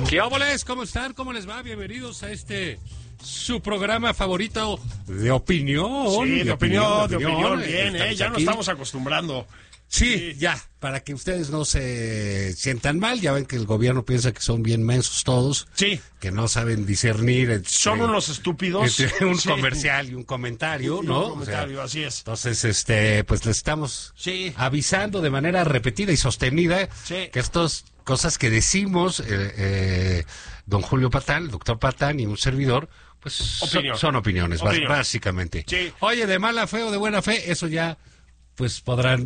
¿Qué óboles? ¿Cómo están? ¿Cómo les va? Bienvenidos a su programa favorito de opinión. Sí, de opinión. Bien, ya nos estamos acostumbrando. Sí, ya, para que ustedes no se sientan mal, ya ven que el gobierno piensa que son bien mensos todos, sí, que no saben discernir son unos estúpidos entre un comercial y un comentario, ¿no? Un comentario, así es. Entonces, pues les estamos avisando de manera repetida y sostenida que estas cosas que decimos, don Julio Patán, el doctor Patán y un servidor, pues son opiniones, básicamente. Sí. Oye, de mala fe o de buena fe, eso ya, pues podrán...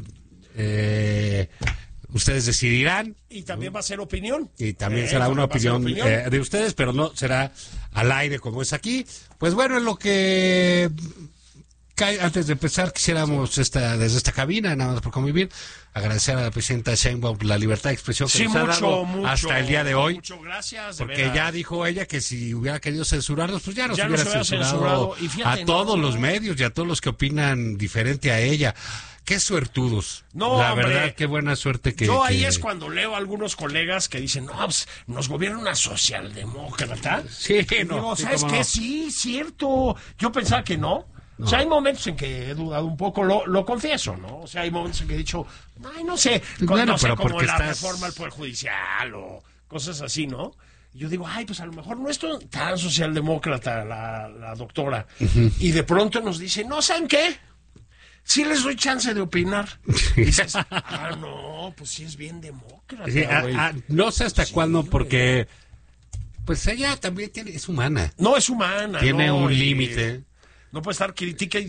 ustedes decidirán. Y también va a ser opinión. Y también será una opinión de ustedes, pero no será al aire como es aquí. Pues bueno, en lo que antes de empezar quisiéramos desde esta cabina, nada más por convivir, agradecer a la presidenta Sheinbaum la libertad de expresión que nos ha dado hasta el día de hoy. Muchas gracias. Porque ya dijo ella que si hubiera querido censurarnos, pues ya nos hubiera censurado y fíjate, a todos los medios y a todos los que opinan diferente a ella. Qué suertudos. No, la hombre, verdad, qué buena suerte que... Yo ahí es cuando leo a algunos colegas que dicen, no, pues, nos gobierna una socialdemócrata. Sí, y no. digo, sí, ¿sabes qué? No. Sí, cierto. Yo pensaba que no. O sea, hay momentos en que he dudado un poco, lo confieso, ¿no? O sea, hay momentos en que he dicho, ay, no sé, bueno, no sé, pero como la estás... reforma al Poder Judicial o cosas así, ¿no? Y yo digo, ay, pues a lo mejor no es tan socialdemócrata la doctora. Uh-huh. Y de pronto nos dice, no, ¿saben qué? Sí les doy chance de opinar. Y dices, no, pues sí es bien demócrata. Sí, no sé hasta cuándo, porque pues ella también es humana. No, es humana. Tiene un límite. No puede estar criticando.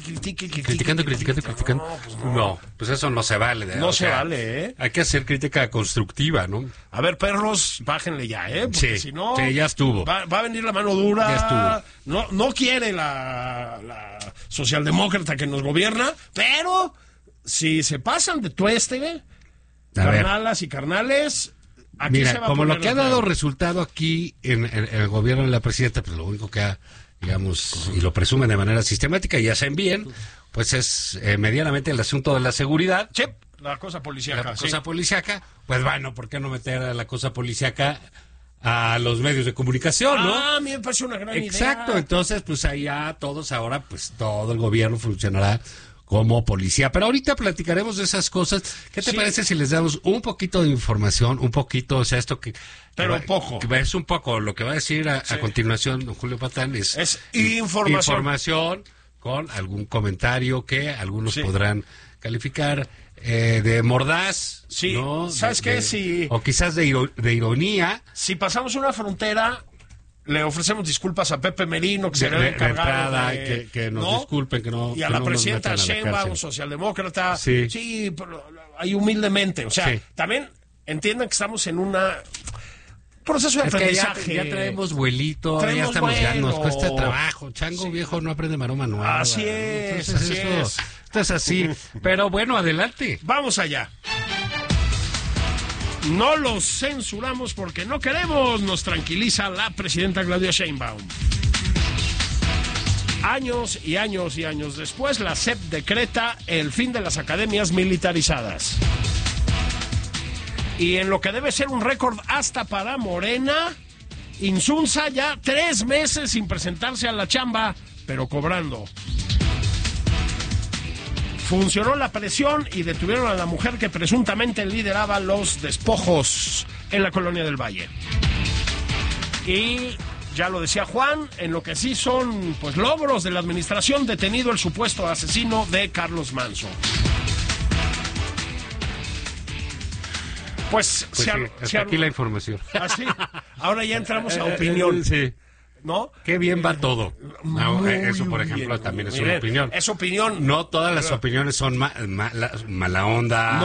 No, pues no, pues eso no se vale. No se vale, ¿eh? Hay que hacer crítica constructiva, ¿no? A ver, perros, bájenle ya, ¿eh? Porque si no... Sí, ya estuvo. Va a venir la mano dura. Ya estuvo. No quiere la socialdemócrata que nos gobierna, pero si se pasan de tueste, carnalas y carnales... Aquí mira, se va como a lo que ha dado resultado aquí en el gobierno de la presidenta, pues lo único que ha... digamos, y lo presumen de manera sistemática y hacen bien, pues es medianamente el asunto de la seguridad. Sí, la cosa policíaca. La cosa policíaca, pues bueno, ¿por qué no meter a la cosa policíaca a los medios de comunicación, no? A mí me parece una gran idea. Exacto, entonces pues ahí ya todos ahora, pues todo el gobierno funcionará como policía. Pero ahorita platicaremos de esas cosas. ¿Qué te parece si les damos un poquito de información, o sea, esto que... Pero poco. Que es un poco lo que va a decir a continuación don Julio Patán es información con algún comentario que algunos podrán calificar de mordaz, sí, ¿no? ¿Sabes qué? O quizás de ironía. Si pasamos una frontera... Le ofrecemos disculpas a Pepe Merino, que será el encargado que nos disculpen, que no... Y a la presidenta Sheinbaum, socialdemócrata. Sí, pero ahí humildemente. O sea, también entiendan que estamos en un proceso de aprendizaje. Ya traemos vuelito, ya estamos ya, nos cuesta trabajo. Chango viejo no aprende maroma nueva. Así es, Esto es así. Pero bueno, adelante. Vamos allá. No los censuramos porque no queremos, nos tranquiliza la presidenta Claudia Sheinbaum. Años y años y años después, la SEP decreta el fin de las academias militarizadas. Y en lo que debe ser un récord hasta para Morena, Insunza ya 3 meses sin presentarse a la chamba, pero cobrando. Funcionó la presión y detuvieron a la mujer que presuntamente lideraba los despojos en la Colonia del Valle. Y ya lo decía Juan, en lo que sí son pues logros de la administración, detenido el supuesto asesino de Carlos Manzo. Pues hasta aquí la información. Así, ahora ya entramos a opinión. Sí. ¿No? Qué bien va todo. Eso, por ejemplo, también es una opinión. Es opinión. No todas las opiniones son mala onda.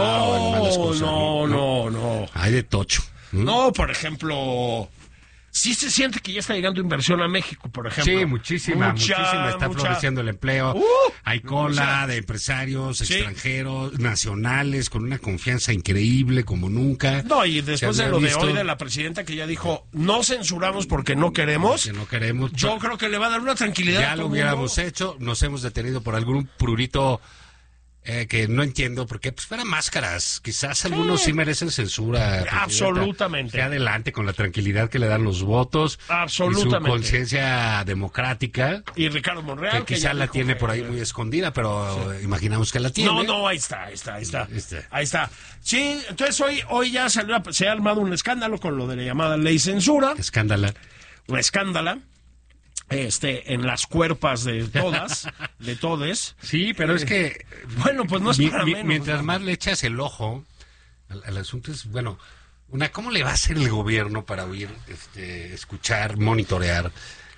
No. Hay de tocho. No, por ejemplo... Sí se siente que ya está llegando inversión a México, por ejemplo. Sí, muchísima. Está floreciendo el empleo. Hay cola de empresarios extranjeros, nacionales, con una confianza increíble como nunca. No, y después de lo de hoy de la presidenta que ya dijo, no censuramos porque no queremos. Yo creo que le va a dar una tranquilidad. Ya lo hubiéramos hecho, nos hemos detenido por algún prurito que no entiendo, porque pues fueran máscaras. Quizás algunos sí merecen censura. Absolutamente. Que adelante con la tranquilidad que le dan los votos. Absolutamente. Y su conciencia democrática. Y Ricardo Monreal, que quizás la tiene por ahí muy escondida, pero imaginamos que la tiene. No, ahí está. Ahí está. Sí, entonces hoy ya se ha armado un escándalo con lo de la llamada ley censura. Escándala. Una escándala. En las cuerpas de todas, de todes. Sí, pero es que... Bueno, pues no es para menos. Mientras más le echas el ojo al asunto es, bueno, ¿cómo le va a hacer el gobierno para oír, escuchar, monitorear?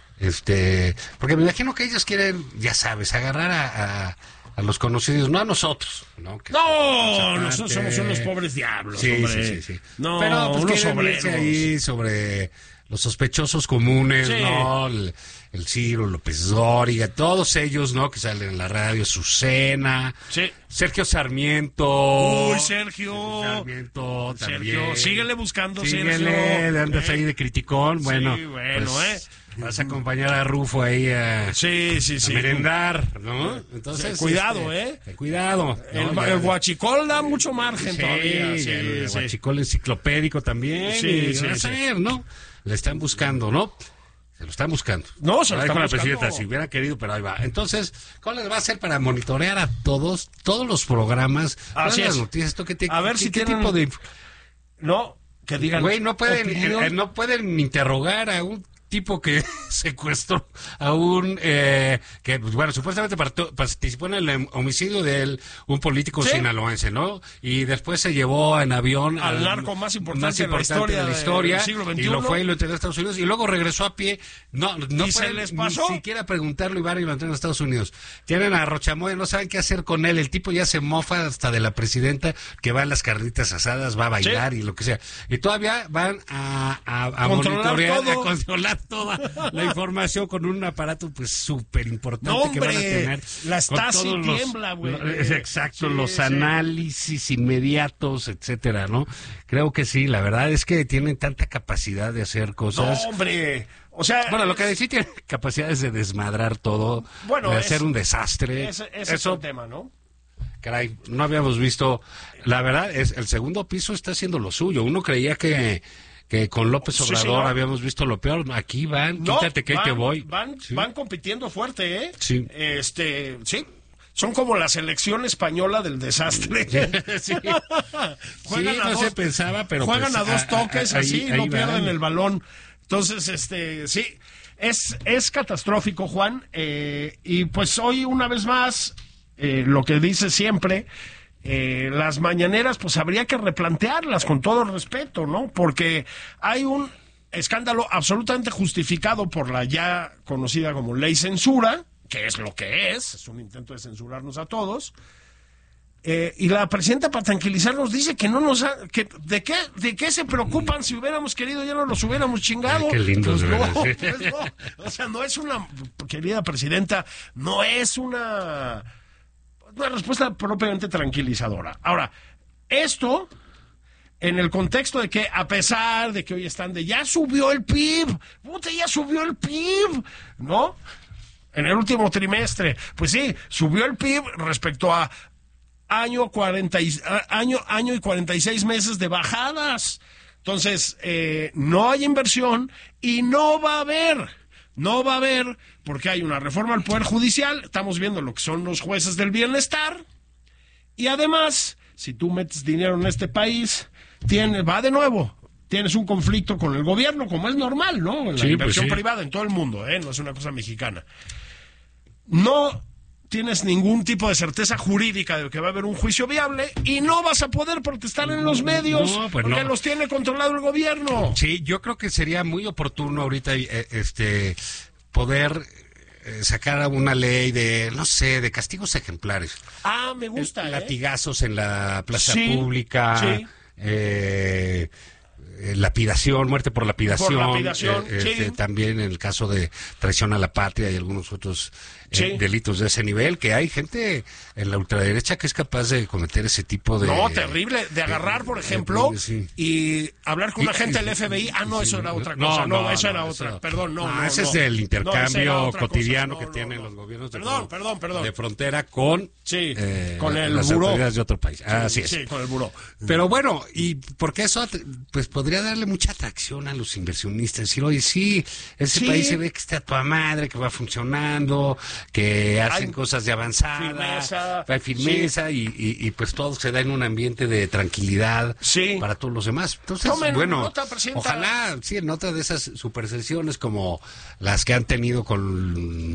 Porque me imagino que ellos quieren, ya sabes, agarrar a los conocidos, no a nosotros, ¿no? Nosotros somos unos pobres diablos, hombre. Sí. No, pero pues unos quieren irse ahí sobre los sospechosos comunes, sí. ¿no? El Ciro, López Dóriga, todos ellos, ¿no? Que salen en la radio, Azucena, sí. Sergio Sarmiento. Uy, Sergio Sarmiento también. Sergio, síguele buscando, Síguele, Sergio. Andas ahí de criticón, bueno. Sí, bueno, pues, vas a acompañar a Rufo ahí a merendar, ¿no? Entonces, cuidado, cuidado. ¿no? El huachicol da mucho margen todavía. Sí, el huachicol enciclopédico también. Sí, a ver, ¿no? Le están buscando, ¿no? Se lo están buscando. No, se lo están buscando. La buscando. presidenta, si hubiera querido, pero ahí va. Entonces, ¿cómo les va a hacer para monitorear a todos los programas? Así las es. noticias, A ver si qué tienen... tipo de... No, que digan... Güey, no pueden interrogar a un tipo que secuestró a un que bueno, supuestamente participó en el homicidio de un político sinaloense, ¿no? Y después se llevó en avión al narco más importante de la historia del siglo XXI. Y lo fue y lo entregó a Estados Unidos y luego regresó a pie. No pueden ni siquiera preguntarlo y van y lo entregan a Estados Unidos. Tienen a Rochamoya, no saben qué hacer con él. El tipo ya se mofa hasta de la presidenta, que va a las carnitas asadas, va a bailar y lo que sea. Y todavía van a monitorear, a controlar toda la información con un aparato pues súper importante que van a tener. La Stasi tiembla, güey. Exacto, los análisis inmediatos, etcétera, ¿no? Creo que sí, la verdad es que tienen tanta capacidad de hacer cosas. No, hombre. O sea, bueno, lo que sí tienen capacidades de desmadrar todo, de hacer un desastre. Ese es el tema, ¿no? Caray, no habíamos visto. La verdad es el segundo piso está haciendo lo suyo. Uno creía que con López Obrador habíamos visto lo peor. Aquí van, quítate que te voy. Van compitiendo fuerte, ¿eh? Sí. Sí. Son como la selección española del desastre. Sí. Se pensaba, pero juegan a dos toques, así, no pierden el balón. Entonces, sí, es catastrófico, Juan. Y pues hoy, una vez más, lo que dice siempre... las mañaneras pues habría que replantearlas con todo respeto, ¿no? Porque hay un escándalo absolutamente justificado por la ya conocida como ley censura, que es lo que es un intento de censurarnos a todos, y la presidenta, para tranquilizarnos, dice que no nos ¿de qué se preocupan? Si hubiéramos querido ya no los hubiéramos chingado. Qué lindo, pues no. O sea, no es una, querida presidenta, no es una respuesta propiamente tranquilizadora. Ahora, esto en el contexto de que a pesar de que hoy están ya subió el PIB, ¿no? En el último trimestre, pues sí, subió el PIB respecto a año y 46 meses de bajadas. Entonces, no hay inversión y no va a haber, porque hay una reforma al Poder Judicial, estamos viendo lo que son los jueces del bienestar, y además, si tú metes dinero en este país, tienes un conflicto con el gobierno, como es normal, ¿no? En la inversión privada en todo el mundo, no es una cosa mexicana. No tienes ningún tipo de certeza jurídica de que va a haber un juicio viable y no vas a poder protestar en los medios porque los tiene controlado el gobierno. Sí, yo creo que sería muy oportuno ahorita poder sacar una ley de castigos ejemplares. Me gusta. Latigazos en la plaza pública. Sí. lapidación, muerte por lapidación, sí. También en el caso de traición a la patria y algunos otros delitos de ese nivel, que hay gente en la ultraderecha que es capaz de cometer ese tipo de... No, terrible, de agarrar, por ejemplo, y hablar con un agente del FBI. Eso era otra cosa, eso era otra, perdón, ese es el intercambio cotidiano que tienen los gobiernos de frontera con el buró autoridades de otro país. Así es. Sí, con el buró. Pero bueno, y porque eso pues podría darle mucha atracción a los inversionistas, decir, oye, sí, ese país se ve que está a toda madre, que va funcionando, que hacen cosas de avanzada, hay firmeza y pues todo se da en un ambiente de tranquilidad para todos los demás. Entonces, ojalá, en otra de esas supersesiones como las que han tenido con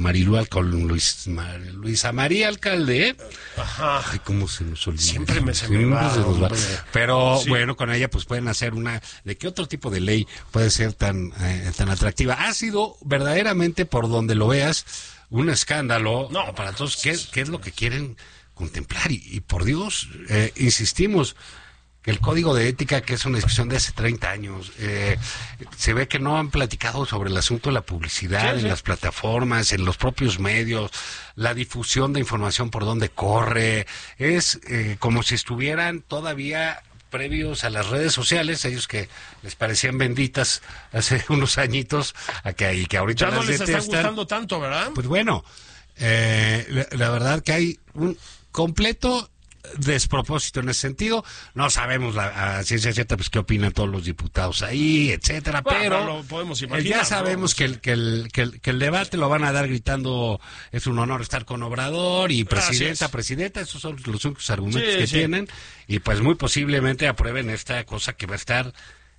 Luisa María Alcalde, ay, cómo se nos olvida. Siempre se me va. Pero bueno, con ella pues pueden hacer ¿de qué otro tipo de ley puede ser tan atractiva? Ha sido verdaderamente, por donde lo veas, un escándalo para todos. ¿Qué es lo que quieren contemplar? Y por Dios, insistimos, que el código de ética, que es una discusión de hace 30 años, se ve que no han platicado sobre el asunto de la publicidad en las plataformas, en los propios medios, la difusión de información por donde corre. Es como si estuvieran todavía previos a las redes sociales, ellos que les parecían benditas hace unos añitos, que ahorita ya no les detestan. Está gustando tanto, ¿verdad? Pues bueno, la verdad que hay un completo despropósito en ese sentido. No sabemos a ciencia cierta pues qué opinan todos los diputados ahí, etcétera, pero lo podemos imaginar, ya sabemos que el debate lo van a dar gritando, es un honor estar con Obrador y presidenta, esos son los únicos argumentos que tienen, y pues muy posiblemente aprueben esta cosa que va a estar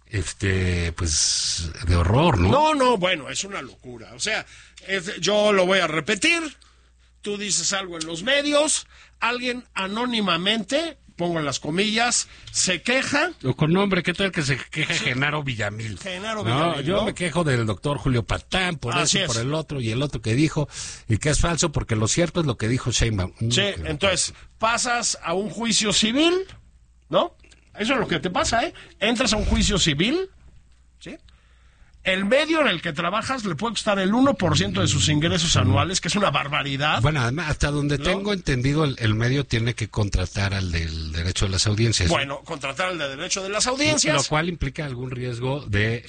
pues de horror, ¿no? No, bueno, es una locura. O sea, yo lo voy a repetir. Tú dices algo en los medios, alguien anónimamente, pongo en las comillas, se queja. O con nombre, ¿qué tal que se queja Genaro Villamil? Yo me quejo del doctor Julio Patán, por eso, por el otro, y el otro que dijo, y que es falso, porque lo cierto es lo que dijo Sheinbaum. Entonces, pasas a un juicio civil, ¿no? Eso es lo que te pasa, ¿eh? Entras a un juicio civil, ¿sí? El medio en el que trabajas le puede costar el 1% de sus ingresos anuales, que es una barbaridad. Bueno, además, hasta donde tengo entendido, el medio tiene que contratar al del derecho de las audiencias. Bueno, contratar al de derecho de las audiencias. Lo cual implica algún riesgo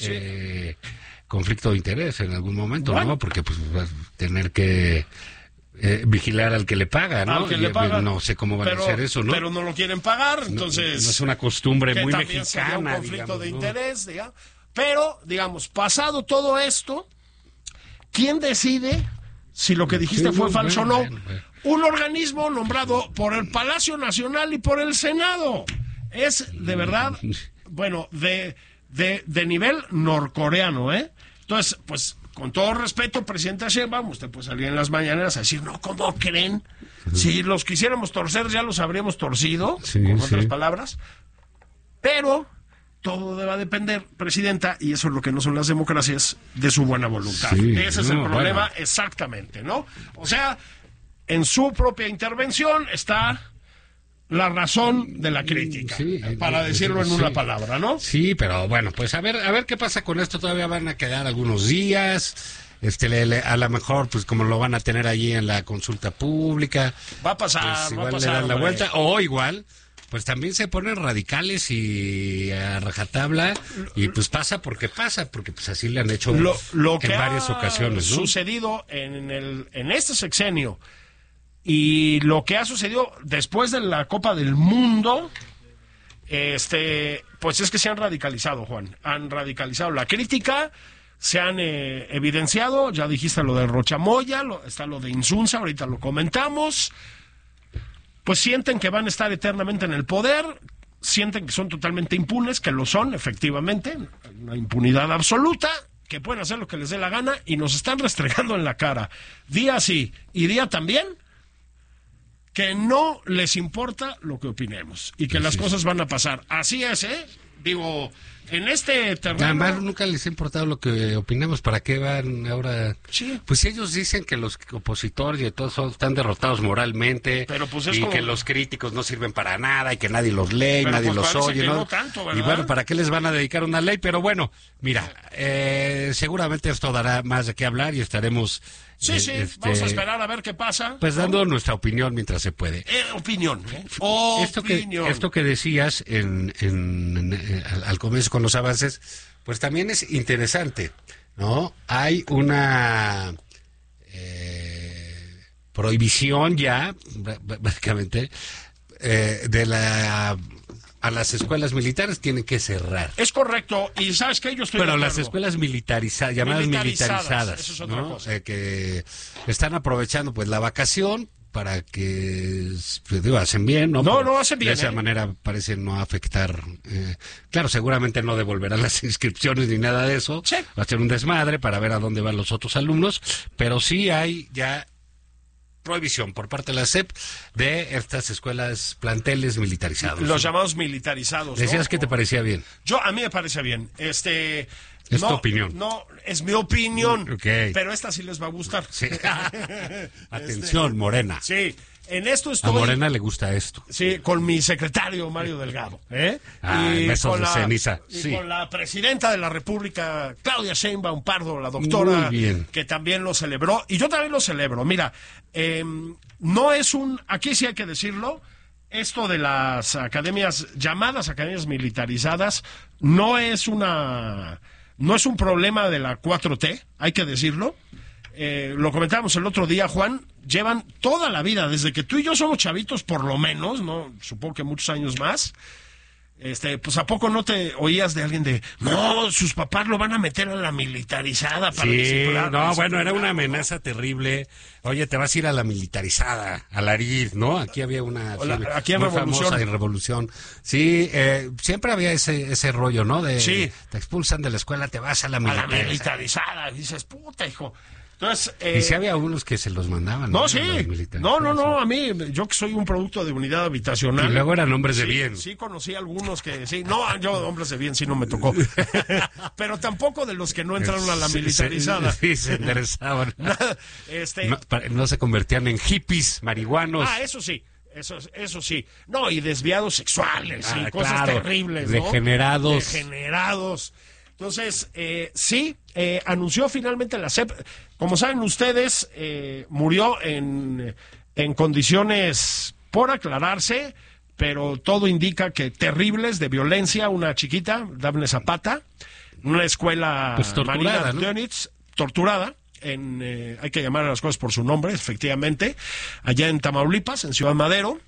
de conflicto de interés en algún momento, ¿no? Porque pues va a tener que vigilar al que le paga, ¿no? Al que le paga. No sé cómo van a hacer eso, ¿no? Pero no lo quieren pagar, entonces... No es una costumbre muy mexicana, sería un conflicto de interés, digamos. Pero, digamos, pasado todo esto, ¿quién decide si lo que dijiste fue falso o no? Un organismo nombrado por el Palacio Nacional y por el Senado. Es, de verdad, bueno, de nivel norcoreano, ¿eh? Entonces, pues, con todo respeto, presidenta Sheinbaum, usted puede salir en las mañaneras a decir, no, ¿cómo creen? Si los quisiéramos torcer, ya los habríamos torcido, con otras palabras. Pero... todo debe depender, presidenta, y eso es lo que no son las democracias, de su buena voluntad. Ese es el problema, exactamente, ¿no? O sea, en su propia intervención está la razón de la crítica, para decirlo en una palabra, ¿no? Sí, pero bueno, pues a ver qué pasa con esto. Todavía van a quedar algunos días. A lo mejor, pues como lo van a tener allí en la consulta pública, va a pasar, pues, igual le dan la vuelta, o igual... pues también se ponen radicales y a rajatabla, y pues pasa, porque pues así le han hecho lo que en varias ocasiones, ¿no? Sucedido en este sexenio y lo que ha sucedido después de la Copa del Mundo, pues es que se han radicalizado, Juan. Han radicalizado la crítica, se han evidenciado, ya dijiste lo de Rochamoya, está lo de Insunza, ahorita lo comentamos. Pues sienten que van a estar eternamente en el poder, sienten que son totalmente impunes, que lo son, efectivamente, una impunidad absoluta, que pueden hacer lo que les dé la gana, y nos están restregando en la cara, día sí y día también, que no les importa lo que opinemos, y que las cosas van a pasar. Así es, Digo, en este terreno... Además, nunca les ha importado lo que opinamos. ¿Para qué van ahora? Sí. Pues ellos dicen que los opositores y todos están derrotados moralmente, pero pues y como... que los críticos no sirven para nada y que nadie los lee, pero nadie pues los oye, ¿no? No tanto, ¿verdad? Y bueno, ¿para qué les van a dedicar una ley? Pero bueno, mira, seguramente esto dará más de qué hablar y estaremos... Sí, vamos a esperar a ver qué pasa. Pues dando nuestra opinión mientras se puede. Opinión. Esto que decías al comienzo con los avances, pues también es interesante, ¿no? Hay una prohibición ya, básicamente, a las escuelas militares tienen que cerrar. Es correcto, y ¿sabes qué? Yo estoy Pero las escuelas militarizadas, llamadas militarizadas, eso es otra ¿no? cosa. Que están aprovechando pues la vacación para que, pues, digo, hacen bien, ¿no? No hacen bien. De esa manera parece no afectar. Claro, seguramente no devolverán las inscripciones ni nada de eso. Sí. Va a ser un desmadre para ver a dónde van los otros alumnos, pero sí hay ya prohibición por parte de la SEP de estas escuelas, planteles militarizados. Los llamados militarizados. Decías ¿no? que te parecía bien. A mí me parece bien. Es tu opinión. No, es mi opinión. Okay. Pero esta sí les va a gustar. Sí. Atención, Morena. Sí. En esto estoy... A Morena le gusta esto. Sí, con mi secretario Mario Delgado. Besos de ceniza. Y con la presidenta de la República, Claudia Sheinbaum Pardo, la doctora, muy bien, que también lo celebró. Y yo también lo celebro. Mira, no es aquí sí hay que decirlo, esto de las academias, llamadas academias militarizadas, no es un problema de la 4T, hay que decirlo. Lo comentábamos el otro día, Juan, llevan toda la vida, desde que tú y yo somos chavitos, por lo menos, no, supongo que muchos años más, pues ¿a poco no te oías de alguien no, sus papás lo van a meter a la militarizada para disciplinar? No, bueno, era una amenaza terrible. Oye, te vas a ir a la militarizada, a la ARID, ¿no? Aquí había una aquí en muy Revolución. famosa en Revolución. Sí, siempre había ese rollo, ¿no? Sí. Te expulsan de la escuela, te vas a la militarizada. Dices, puta, hijo. Entonces, y si había unos que se los mandaban. No, sí. No, a mí, yo que soy un producto de unidad habitacional. Y luego eran hombres de bien. Sí, conocí algunos que sí. No, yo hombres de bien sí no me tocó. Pero tampoco de los que no entraron a la militarizada. Sí, se interesaban. No se convertían en hippies, marihuanos. Eso sí. Eso sí. No, y desviados sexuales y cosas terribles, ¿no? Degenerados. Entonces, anunció finalmente la SEP. Como saben ustedes, murió en condiciones por aclararse, pero todo indica que terribles, de violencia, una chiquita, Dafne Zapata, en una escuela torturada, ¿no? Torturada. Hay que llamar a las cosas por su nombre, efectivamente, allá en Tamaulipas, en Ciudad Madero.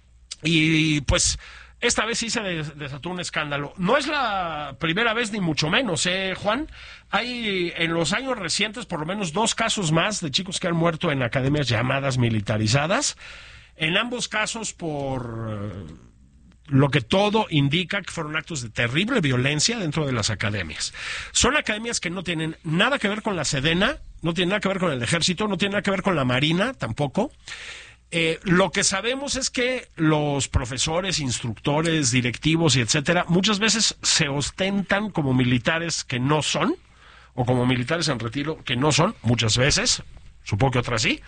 Y pues... esta vez sí se desató un escándalo. No es la primera vez, ni mucho menos, Juan. Hay en los años recientes por lo menos 2 casos más de chicos que han muerto en academias llamadas militarizadas. En ambos casos por lo que todo indica que fueron actos de terrible violencia dentro de las academias. Son academias que no tienen nada que ver con la Sedena, no tienen nada que ver con el Ejército, no tienen nada que ver con la Marina tampoco. Lo que sabemos es que los profesores, instructores, directivos y etcétera, muchas veces se ostentan como militares que no son, o como militares en retiro que no son, muchas veces, supongo que otras sí.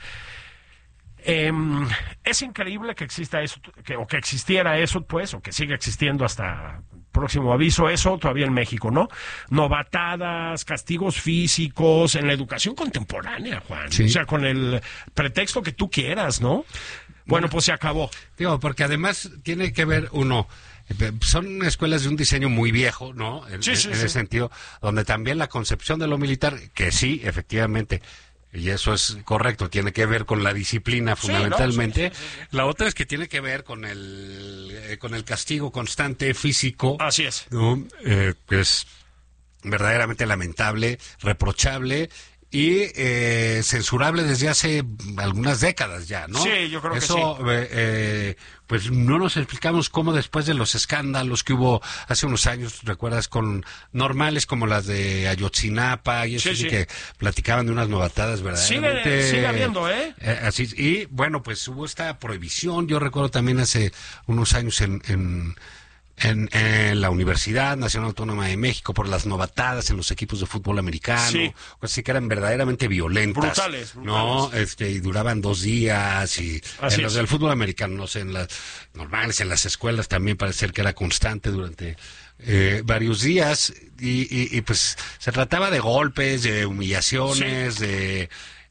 Es increíble que exista eso, o que existiera eso, pues, o que siga existiendo hasta próximo aviso, eso todavía en México, ¿no? Novatadas, castigos físicos, en la educación contemporánea, Juan. Sí. O sea, con el pretexto que tú quieras, ¿no? Bueno, pues se acabó. Digo, porque además tiene que ver son escuelas de un diseño muy viejo, ¿no? En ese sentido, donde también la concepción de lo militar, que sí, efectivamente, y eso es correcto, tiene que ver con la disciplina fundamentalmente. Sí. La otra es que tiene que ver con el castigo constante físico. Así es. ¿No? Que es verdaderamente lamentable, reprochable y censurable desde hace algunas décadas ya, ¿no? Sí, yo creo que eso, pues no nos explicamos cómo después de los escándalos que hubo hace unos años, recuerdas, con normales como las de Ayotzinapa y eso, sí, que platicaban de unas novatadas verdaderamente. Sigue habiendo, así, y bueno, pues hubo esta prohibición, yo recuerdo también hace unos años en la Universidad Nacional Autónoma de México por las novatadas en los equipos de fútbol americano, Sí. Así que eran verdaderamente violentas. Brutales. No, y duraban 2 días, y Así en los es. del fútbol americano, no sé, en las normales, en las escuelas también parece ser que era constante durante varios días, y pues se trataba de golpes, de humillaciones, de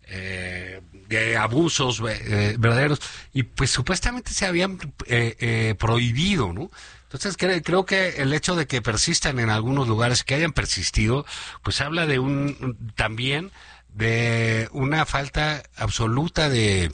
abusos verdaderos, y pues supuestamente se habían prohibido, ¿no? Entonces creo que el hecho de que persistan en algunos lugares, que hayan persistido, pues habla de también de una falta absoluta de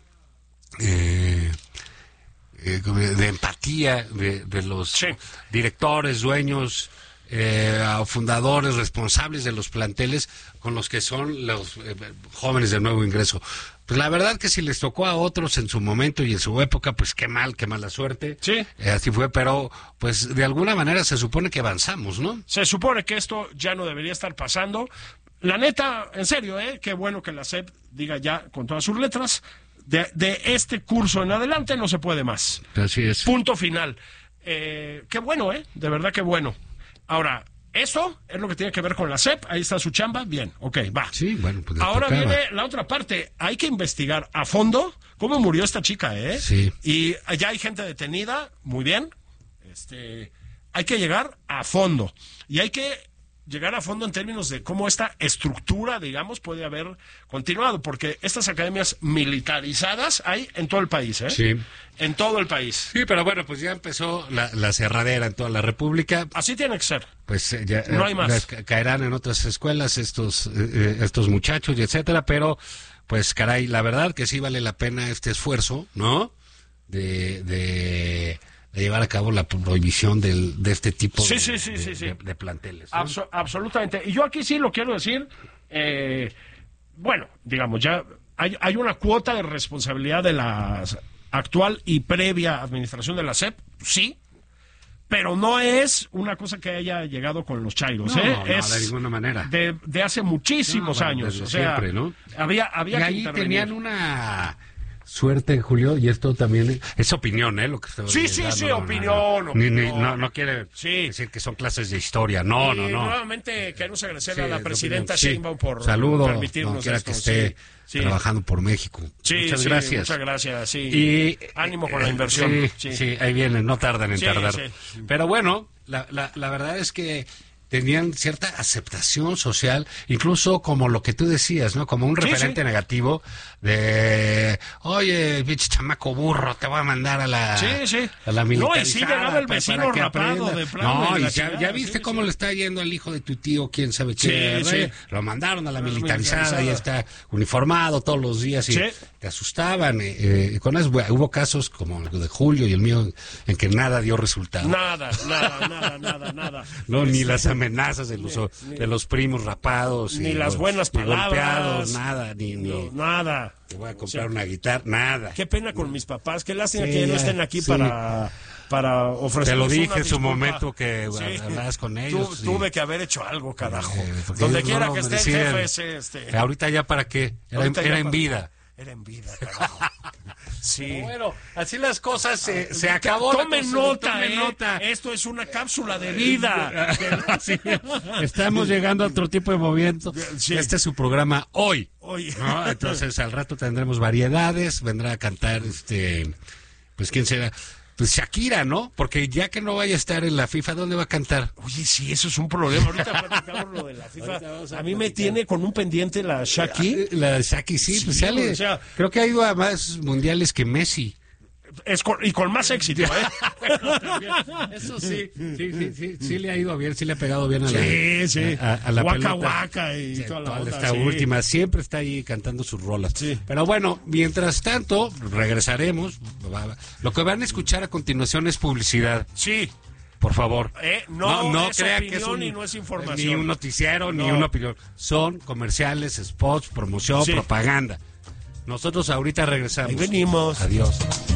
empatía de los Sí. directores, dueños, fundadores, responsables de los planteles con los que son los jóvenes de nuevo ingreso. Pues la verdad que si les tocó a otros en su momento y en su época, pues qué mala suerte. Sí. Así fue, pero pues de alguna manera se supone que avanzamos, ¿no? Se supone que esto ya no debería estar pasando. La neta, en serio, qué bueno que la SEP diga ya con todas sus letras, de este curso en adelante no se puede más. Así es. Punto final. Qué bueno, de verdad qué bueno. Ahora, eso es lo que tiene que ver con la SEP, ahí está su chamba, bien, ok, va. Sí, bueno, pues le ahora tocaba. viene la otra parte, hay que investigar a fondo cómo murió esta chica, Sí. Y ya hay gente detenida, muy bien, hay que llegar a fondo, y hay que llegar a fondo en términos de cómo esta estructura, digamos, puede haber continuado, porque estas academias militarizadas hay en todo el país, Sí. En todo el país. Sí, pero bueno, pues ya empezó la cerradera en toda la República. Así tiene que ser. Pues ya No hay más. caerán en otras escuelas estos muchachos y etcétera, pero pues caray, la verdad que sí vale la pena este esfuerzo, ¿no? De llevar a cabo la prohibición de este tipo Sí. de planteles, ¿no? Absolutamente. Y yo aquí sí lo quiero decir, bueno, digamos, ya hay una cuota de responsabilidad de la actual y previa administración de la SEP, sí, pero no es una cosa que haya llegado con los chairos, No, es de ninguna manera. de hace muchísimos No, bueno, años, desde o sea, siempre, ¿no? había Y que ahí intervenir. tenían una suerte, Julio, y esto también es opinión, lo que estoy Sí, dando, opinión. No quiere Sí. decir que son clases de historia, no. Nuevamente queremos agradecer Sí, a la es presidenta opinión. Sheinbaum por Saludo, permitirnos donde quiera esto. que esté Sí. trabajando por México. Muchas gracias. Muchas gracias, sí. Y ánimo con la inversión. Sí, ahí vienen, no tardan en Sí, tardar. sí. Pero bueno, la verdad es que tenían cierta aceptación social, incluso como lo que tú decías, ¿no? Como un referente negativo de, oye, pinche chamaco burro, te voy a mandar a la a la militarizada. No, y sí llegaba el vecino para que rapado aprenda. de plano. No, de y la ya chingada, viste cómo le está yendo al hijo de tu tío, quién sabe qué. Sí. Lo mandaron a la A la militarizada, militarizada. ya está uniformado todos los días y Sí. te asustaban. Con eso, hubo casos como el de Julio y el mío en que nada dio resultado. Nada. No, ni las amenazas de los primos rapados. Ni las buenas palabras. Golpeados, nada, Nada. te voy a comprar una guitarra, nada. Qué pena con mis papás, qué lástima Sí, que no ya, estén aquí sí. para ofrecer. Te lo dije en su momento que hablabas con ellos. Sí. Tuve que haber hecho algo, carajo. Porque Donde ellos quiera no que lo esté el merecían. jefe, Ahorita ya para qué, Ahorita ya era en para- vida. Era en vida, carajo. Sí. Bueno, así las cosas, se acabó. Tomen nota. nota. Esto es una cápsula de vida. Sí, estamos llegando a otro tipo de movimiento. Sí. Este es su programa hoy. Oye. ¿No? Entonces al rato tendremos variedades, vendrá a cantar pues quién será, pues Shakira, ¿no? Porque ya que no vaya a estar en la FIFA, ¿dónde va a cantar? Oye, sí, eso es un problema. Ahorita platicamos lo de la FIFA. A mí me tiene con un pendiente la Shaki. La Shaki, sí, pues Sí, sale, o sea, creo que ha ido a más mundiales que Messi. Y con más éxito, Eso sí le ha ido bien, sí le ha pegado bien a la, Sí. a la Waka pelota. Waka y Sí, toda la toda onda, esta sí. última, siempre está ahí cantando sus rolas. Sí. Pero bueno, mientras tanto, regresaremos. Lo que van a escuchar a continuación es publicidad, Sí. por favor. No es crea opinión que es y no es información. ni un noticiero, ni No. una opinión. Son comerciales, spots, promoción, Sí. propaganda. Nosotros ahorita regresamos. Ahí venimos. Adiós.